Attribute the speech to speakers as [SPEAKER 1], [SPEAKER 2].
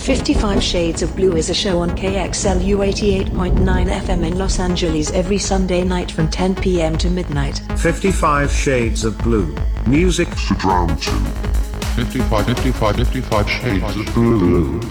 [SPEAKER 1] 55 Shades of Blue is a show on KXLU 88.9 FM in Los Angeles every Sunday night from 10 p.m. to midnight.
[SPEAKER 2] 55 Shades of Blue. Music
[SPEAKER 3] to drown to. 55 Shades of Blue.